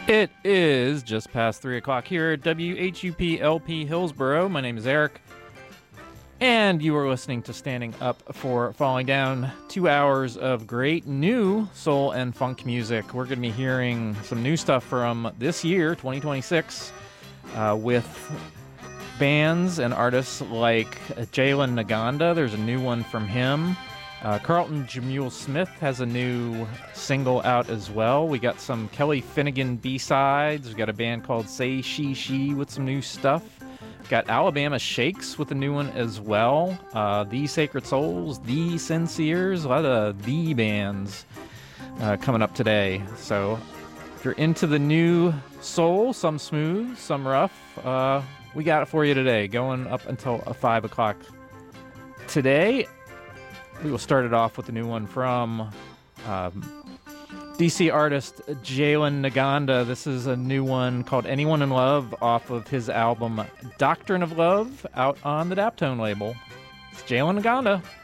It is just past 3 o'clock here at WHUP LP Hillsboro. My name is Eric, and you are listening to Standing Up for Falling Down. 2 hours of great new soul and funk music. We're going to be hearing some new stuff from this year, 2026, with bands and artists like Jalen Naganda. There's a new one from him. Carlton Jamule Smith has a new single out as well. We got some Kelly Finnegan B-sides. We got a band called Say She She with some new stuff. Got Alabama Shakes with a new one as well. The Sacred Souls, The Sinceres, a lot of the bands coming up today. So if you're into the new soul, some smooth, some rough, we got it for you today, going up until 5 o'clock today. We will start it off with a new one from DC artist Jalen Naganda. This is a new one called Anyone in Love off of his album Doctrine of Love, out on the Daptone label. It's Jalen Naganda.